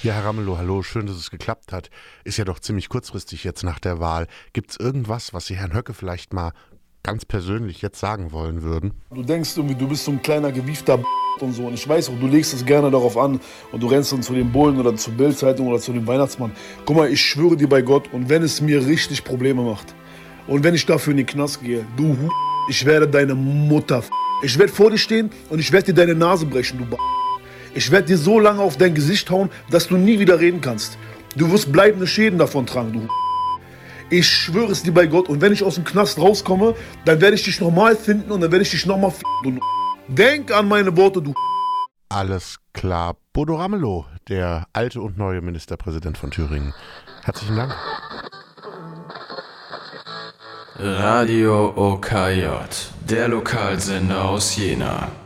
Ja, Herr Ramelow, hallo, schön, dass es geklappt hat. Ist ja doch ziemlich kurzfristig jetzt nach der Wahl. Gibt es irgendwas, was Sie Herrn Höcke vielleicht mal ganz persönlich jetzt sagen wollen würden? Du denkst irgendwie, du bist so ein kleiner gewiefter und so. Und ich weiß auch, du legst es gerne darauf an und du rennst dann zu den Bullen oder zur Bild-Zeitung oder zu dem Weihnachtsmann. Guck mal, ich schwöre dir bei Gott, und wenn es mir richtig Probleme macht und wenn ich dafür in den Knast gehe, ich werde deine Mutter Ich werde vor dir stehen und ich werde dir deine Nase brechen, du Ich werde dir so lange auf dein Gesicht hauen, dass du nie wieder reden kannst. Du wirst bleibende Schäden davon tragen, du. Ich schwöre es dir bei Gott, und wenn ich aus dem Knast rauskomme, dann werde ich dich nochmal finden und dann werde ich dich nochmal du. Denk an meine Worte, du. Alles klar. Bodo Ramelow, der alte und neue Ministerpräsident von Thüringen. Herzlichen Dank. Radio OKJ, der Lokalsender aus Jena.